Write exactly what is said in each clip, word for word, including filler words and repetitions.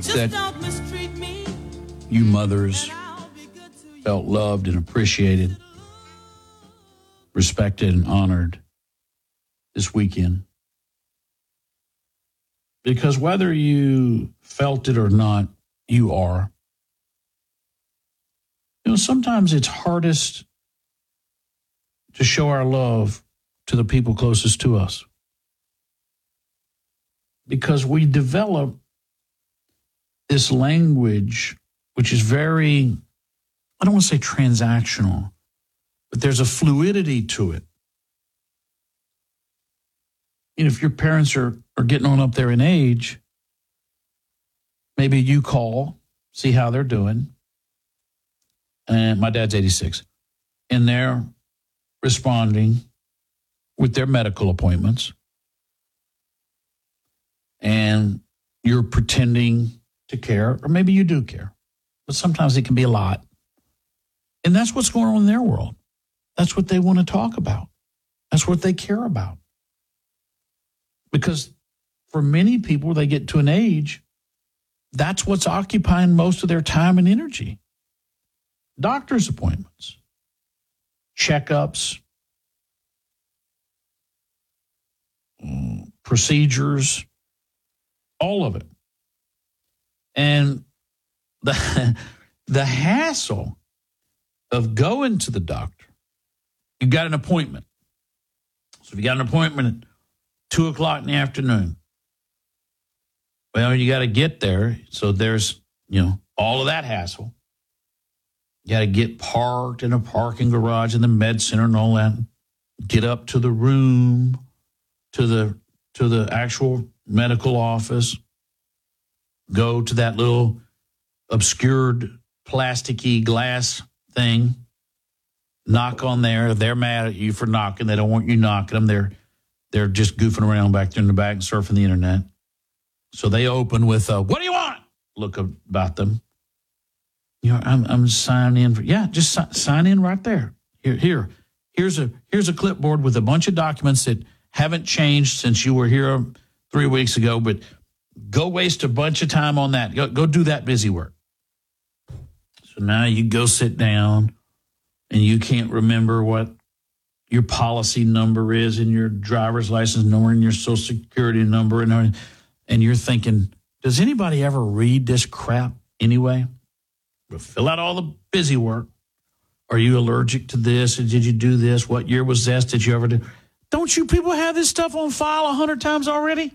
that you mothers felt loved and appreciated, respected and honored this weekend. Because whether you felt it or not, you are. You know, sometimes it's hardest to show our love to the people closest to us. Because we develop this language, which is very, I don't want to say transactional, but there's a fluidity to it. And if your parents are, are getting on up there in age, maybe you call, see how they're doing. And my dad's eighty-six. And they're responding with their medical appointments. And you're pretending to care, or maybe you do care. But sometimes it can be a lot. And that's what's going on in their world. That's what they want to talk about. That's what they care about. Because for many people, they get to an age, that's what's occupying most of their time and energy. Doctor's appointments, checkups, um, procedures, all of it. And the, the hassle of going to the doctor, you got an appointment. So if you got an appointment at two o'clock in the afternoon, well, you got to get there. So there's, you know, all of that hassle. You got to get parked in a parking garage in the med center and all that. Get up to the room, to the to the actual medical office. Go to that little obscured plasticky glass thing. Knock on there. They're mad at you for knocking. They don't want you knocking them. They're they're just goofing around back there in the back and surfing the internet. So they open with a, "What do you want?" Look about them. You know, I'm I'm signing in for, yeah, just si- sign in right there. Here, here, here's a here's a clipboard with a bunch of documents that haven't changed since you were here three weeks ago. But go waste a bunch of time on that. Go go do that busy work. So now you go sit down, and you can't remember what your policy number is, and your driver's license number, and your social security number, and and you're thinking, does anybody ever read this crap anyway? But fill out all the busy work. Are you allergic to this? Or did you do this? What year was this? Did you ever do? Don't you people have this stuff on file a hundred times already?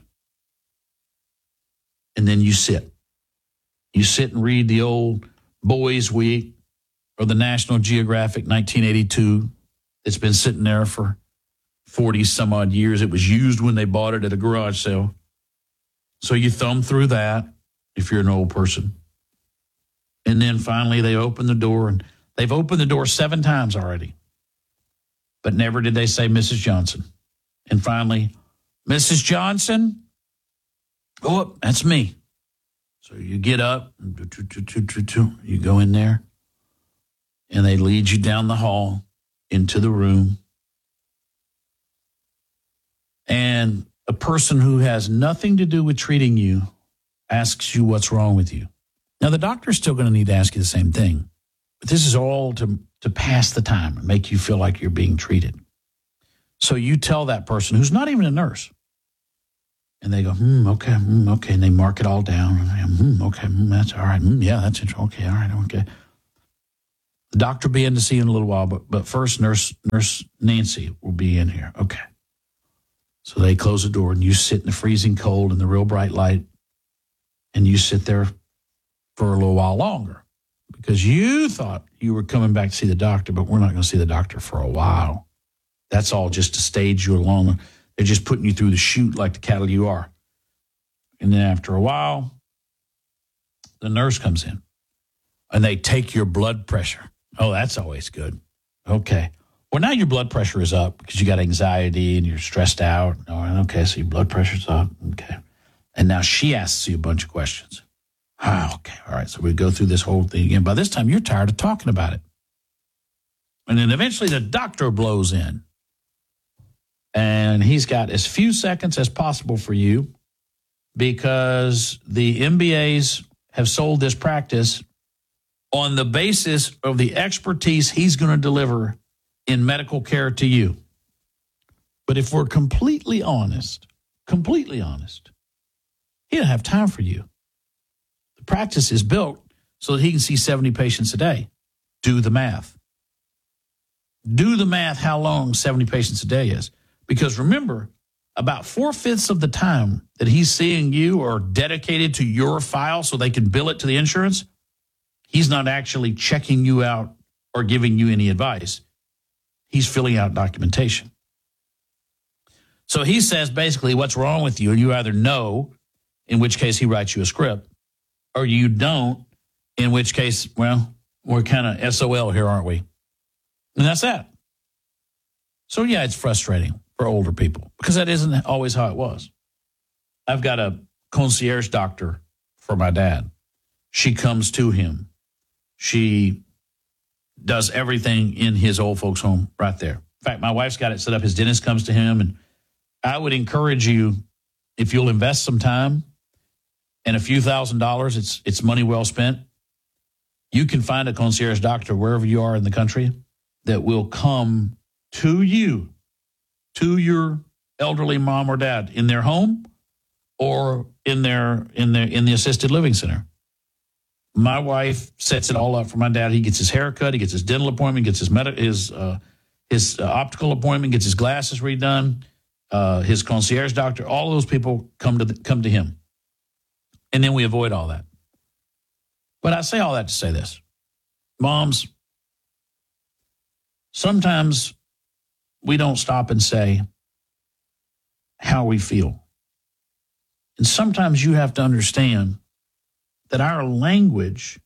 And then you sit. You sit and read the old Boys Week or the National Geographic nineteen eighty-two. It's been sitting there for forty some odd years. It was used when they bought it at a garage sale. So you thumb through that if you're an old person. And then finally they open the door, and they've opened the door seven times already. But never did they say Missus Johnson. And finally, "Missus Johnson?" "Oh, that's me." So you get up, you go in there, and they lead you down the hall into the room. And a person who has nothing to do with treating you asks you what's wrong with you. Now, the doctor's still going to need to ask you the same thing, but this is all to, to pass the time and make you feel like you're being treated. So you tell that person who's not even a nurse, and they go, hmm, okay, hmm, okay, and they mark it all down. And hmm, okay, hmm, that's all right. Hmm, yeah, that's it. Okay, all right, okay. The doctor will be in to see you in a little while, but but first, Nurse Nurse Nancy will be in here. Okay. So they close the door, and you sit in the freezing cold and the real bright light, and you sit there for a little while longer because you thought you were coming back to see the doctor, but we're not going to see the doctor for a while. That's all just to stage you along. They're just putting you through the chute like the cattle you are. And then after a while, the nurse comes in, and they take your blood pressure. Oh, that's always good. Okay. Well, now your blood pressure is up because you got anxiety and you're stressed out. Oh, okay, so your blood pressure's up. Okay. And now she asks you a bunch of questions. Oh, okay, all right. So we go through this whole thing again. By this time, you're tired of talking about it. And then eventually the doctor blows in. And he's got as few seconds as possible for you because the M B As have sold this practice on the basis of the expertise he's going to deliver in medical care to you. But if we're completely honest, completely honest, he doesn't have time for you. The practice is built so that he can see seventy patients a day. Do the math. Do the math how long seventy patients a day is. Because remember, about four-fifths of the time that he's seeing you are dedicated to your file so they can bill it to the insurance, he's not actually checking you out or giving you any advice. He's filling out documentation. So he says basically what's wrong with you, and you either know, in which case he writes you a script, or you don't, in which case, well, we're kind of S O L here, aren't we? And that's that. So, yeah, it's frustrating for older people because that isn't always how it was. I've got a concierge doctor for my dad. She comes to him. She does everything in his old folks' home right there. In fact, my wife's got it set up. His dentist comes to him, and I would encourage you, if you'll invest some time and a few thousand dollars, it's it's money well spent. You can find a concierge doctor wherever you are in the country that will come to you, to your elderly mom or dad in their home or in their in their in the assisted living center. My wife sets it all up for my dad. He gets his haircut, he gets his dental appointment, gets his med- his uh, his uh, optical appointment, gets his glasses redone. Uh, his concierge doctor, all of those people come to the, come to him, and then we avoid all that. But I say all that to say this, moms. Sometimes we don't stop and say how we feel. And sometimes you have to understand that our language,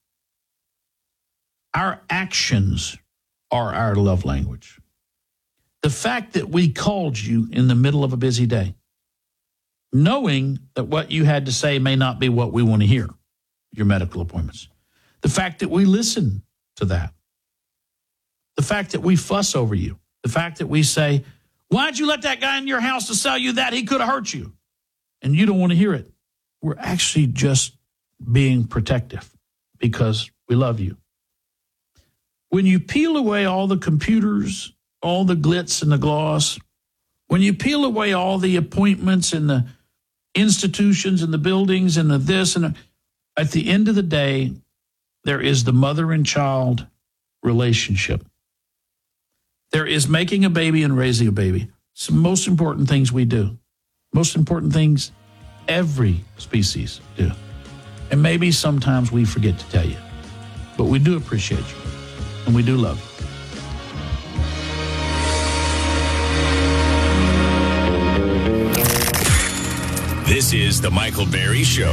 our actions are our love language. The fact that we called you in the middle of a busy day, knowing that what you had to say may not be what we want to hear, your medical appointments. The fact that we listen to that. The fact that we fuss over you. The fact that we say, why'd you let that guy in your house to sell you that? He could have hurt you. And you don't want to hear it. We're actually just being protective because we love you. When you peel away all the computers, all the glitz and the gloss, when you peel away all the appointments and the institutions and the buildings and the this and the, at the end of the day, there is the mother and child relationship. There is making a baby and raising a baby. It's the most important things we do. Most important things every species do. And maybe sometimes we forget to tell you. But we do appreciate you. And we do love you. This is the Michael Berry Show.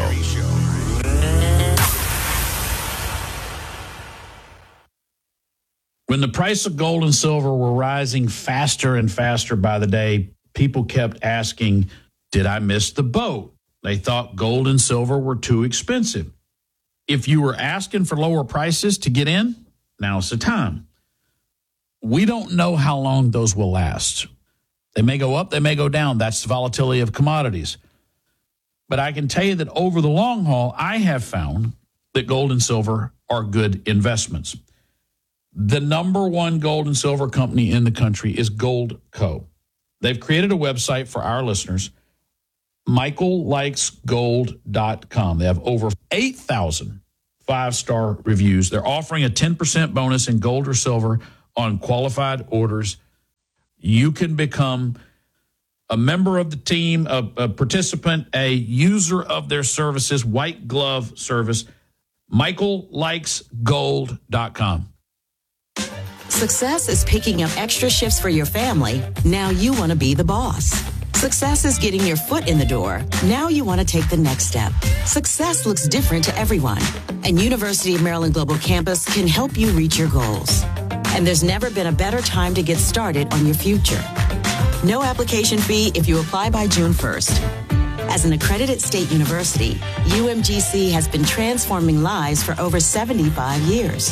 When the price of gold and silver were rising faster and faster by the day, people kept asking, did I miss the boat? They thought gold and silver were too expensive. If you were asking for lower prices to get in, now's the time. We don't know how long those will last. They may go up, they may go down. That's the volatility of commodities. But I can tell you that over the long haul, I have found that gold and silver are good investments. The number one gold and silver company in the country is Gold Co. They've created a website for our listeners, michael likes gold dot com. They have over eight thousand five-star reviews. They're offering a ten percent bonus in gold or silver on qualified orders. You can become a member of the team, a, a participant, a user of their services, white glove service, michael likes gold dot com. Success is picking up extra shifts for your family. Now you want to be the boss. Success is getting your foot in the door. Now you want to take the next step. Success looks different to everyone, and University of Maryland Global Campus can help you reach your goals. And there's never been a better time to get started on your future. No application fee if you apply by June first. As an accredited state university, U M G C has been transforming lives for over seventy-five years.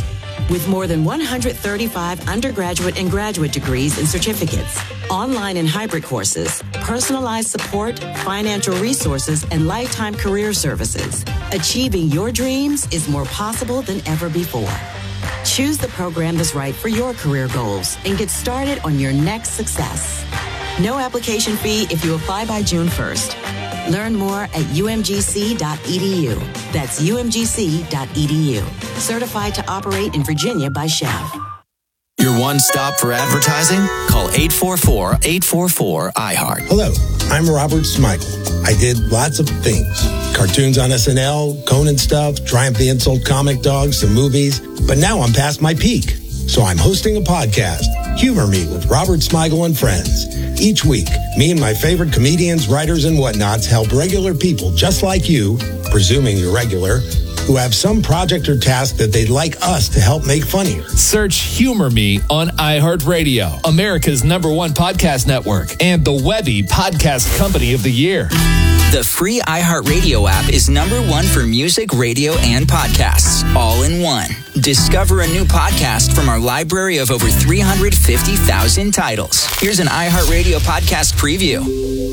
With more than one hundred thirty-five undergraduate and graduate degrees and certificates, online and hybrid courses, personalized support, financial resources, and lifetime career services, achieving your dreams is more possible than ever before. Choose the program that's right for your career goals and get started on your next success. No application fee if you apply by June first. Learn more at U M G C dot E D U. That's U M G C dot E D U. Certified to operate in Virginia by S C H E V. Your one stop for advertising? Call eight four four, eight four four, I heart. Hello, I'm Robert Smigel. I did lots of things. Cartoons on S N L, Conan stuff, Triumph the Insult comic dogs, some movies. But now I'm past my peak. So I'm hosting a podcast, Humor Me with Robert Smigel and Friends. Each week, me and my favorite comedians, writers, and whatnots help regular people just like you, presuming you're regular, who have some project or task that they'd like us to help make funnier. Search Humor Me on iHeartRadio, America's number one podcast network, and the Webby Podcast Company of the Year. The free iHeartRadio app is number one for music, radio, and podcasts, all in one. Discover a new podcast from our library of over three hundred fifty thousand titles. Here's an iHeartRadio podcast preview.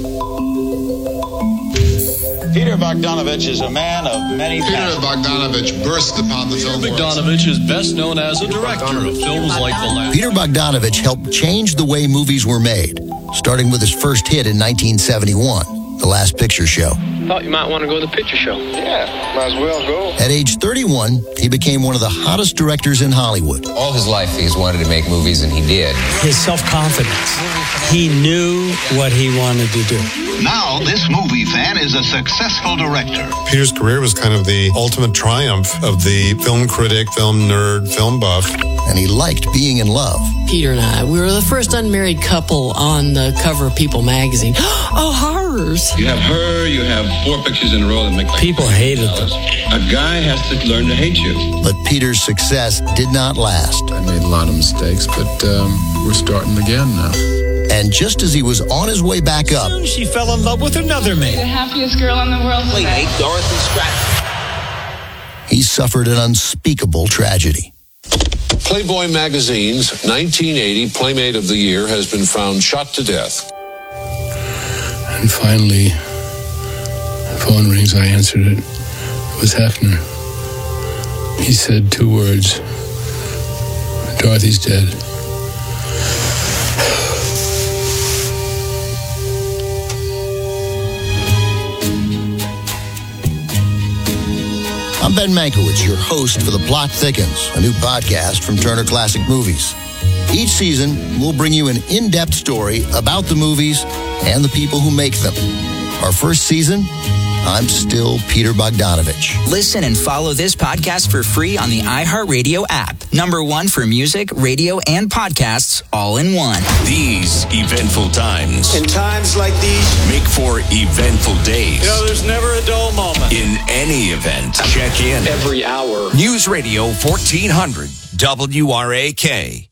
Peter Bogdanovich is a man of many Peter passions. Bogdanovich burst upon the film world. Bogdanovich is best known as a director of films like The Last. Peter Bogdanovich helped change the way movies were made, starting with his first hit in nineteen seventy-one, The Last Picture Show. Thought you might want to go to the picture show. Yeah, might as well go. At age thirty-one, he became one of the hottest directors in Hollywood. All his life, he's wanted to make movies, and he did. His self-confidence. He knew what he wanted to do. Now, this movie fan is a successful director. Peter's career was kind of the ultimate triumph of the film critic, film nerd, film buff. And he liked being in love. Peter and I, we were the first unmarried couple on the cover of People magazine. Oh, horrors. You have her, you have four pictures in a row that make like people hated them. A guy has to learn to hate you. But Peter's success did not last. I made a lot of mistakes, but um, we're starting again now. And just as he was on his way back up, she fell in love with another man. The happiest girl in the world. Wait, hey, Dorothy Stratton. He suffered an unspeakable tragedy. Playboy magazine's nineteen eighty Playmate of the Year has been found shot to death. And finally, the phone rings. I answered it. It was Hefner. He said two words. Dorothy's dead. I'm Ben Mankiewicz, your host for The Plot Thickens, a new podcast from Turner Classic Movies. Each season, we'll bring you an in-depth story about the movies and the people who make them. Our first season, I'm still Peter Bogdanovich. Listen and follow this podcast for free on the iHeartRadio app. Number one for music, radio, and podcasts, all in one. These eventful times. In times like these, make for eventful days. You know, there's never a dull moment. In any event, check in every hour. News Radio fourteen hundred W R A K.